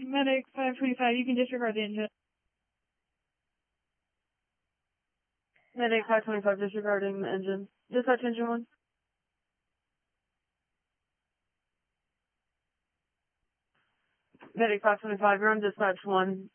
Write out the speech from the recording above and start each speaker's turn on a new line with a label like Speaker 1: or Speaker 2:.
Speaker 1: Medic 525, you can disregard the engine.
Speaker 2: Medic 525, disregarding the engine. Dispatch engine 1. Medic 525, you're on dispatch 1.